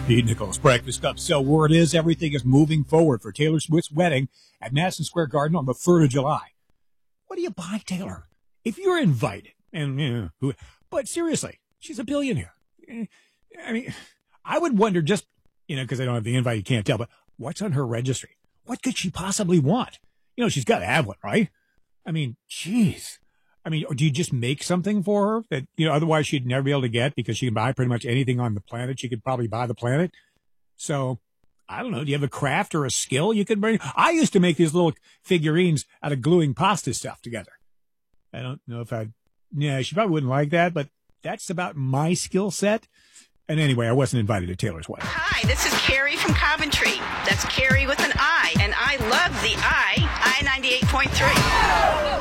Pete Nichols, Breakfast Cup. So word is everything is moving forward for Taylor Swift's wedding at Madison Square Garden on the 3rd of July. What do you buy, Taylor? If you're invited, and but seriously, she's a billionaire. I mean, I would wonder just, because I don't have the invite, you can't tell, but what's on her registry? What could she possibly want? She's got to have one, right? I mean, geez. Or do you just make something for her that, otherwise she'd never be able to get because she can buy pretty much anything on the planet? She could probably buy the planet. So, I don't know. Do you have a craft or a skill you could bring? I used to make these little figurines out of gluing pasta stuff together. I don't know if she probably wouldn't like that, but that's about my skill set. And anyway, I wasn't invited to Taylor's wedding. Hi, this is Carrie from Coventry. That's Carrie with an I, and I love the I 98.3.